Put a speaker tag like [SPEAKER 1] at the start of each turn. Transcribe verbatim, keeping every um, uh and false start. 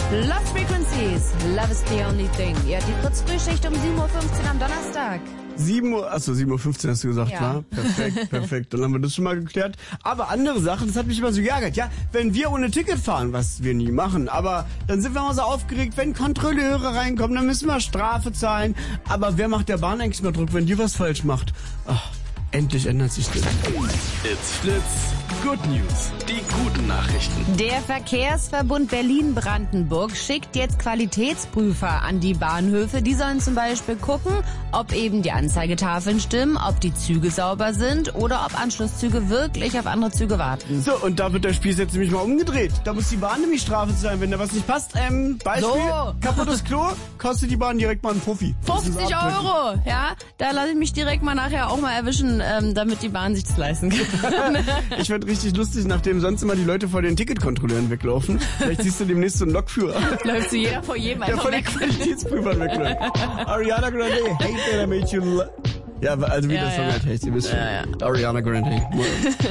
[SPEAKER 1] Love Frequencies, Love is the only thing. Ja, die Fritz-Frühschicht um sieben Uhr fünfzehn am Donnerstag.
[SPEAKER 2] sieben Uhr, achso, sieben Uhr fünfzehn hast du gesagt,
[SPEAKER 1] Ja.
[SPEAKER 2] klar. Perfekt, perfekt. Dann haben wir das schon mal geklärt. Aber andere Sachen, das hat mich immer so geärgert. Ja, wenn wir ohne Ticket fahren, was wir nie machen, aber dann sind wir immer so aufgeregt, wenn Kontrolleure reinkommen, dann müssen wir Strafe zahlen. Aber wer macht der Bahn eigentlich mal Druck, wenn die was falsch macht? Ach, endlich ändert sich das.
[SPEAKER 3] It's Fritz. Good News. Die guten Nachrichten.
[SPEAKER 1] Der Verkehrsverbund Berlin-Brandenburg schickt jetzt Qualitätsprüfer an die Bahnhöfe. Die sollen zum Beispiel gucken, ob eben die Anzeigetafeln stimmen, ob die Züge sauber sind oder ob Anschlusszüge wirklich auf andere Züge warten.
[SPEAKER 2] So, und da wird der Spieß jetzt nämlich mal umgedreht. Da muss die Bahn nämlich Strafe zahlen, wenn da was nicht passt. Ähm, Beispiel,
[SPEAKER 1] So.
[SPEAKER 2] kaputtes Klo, kostet die Bahn direkt mal einen Puffi.
[SPEAKER 1] fünfzig Euro, ja, da lasse ich mich direkt mal nachher auch mal erwischen, ähm, damit die Bahn sich das leisten kann.
[SPEAKER 2] Ich fand richtig lustig, nachdem sonst immer die Leute vor den Ticketkontrolleuren weglaufen. Vielleicht siehst du demnächst so einen Lokführer,
[SPEAKER 1] Läuft so jeder vor jedem
[SPEAKER 2] der
[SPEAKER 1] einfach
[SPEAKER 2] vor den
[SPEAKER 1] weg.
[SPEAKER 2] Qualitätsprüfern wegläuft. Ariana Grande, Hate That I Made You Lo- Ja, also wie
[SPEAKER 1] Ja,
[SPEAKER 2] das Song
[SPEAKER 1] ja.
[SPEAKER 2] halt heißt, ihr wisst schon.
[SPEAKER 1] Ja, ja.
[SPEAKER 2] Ariana Grande.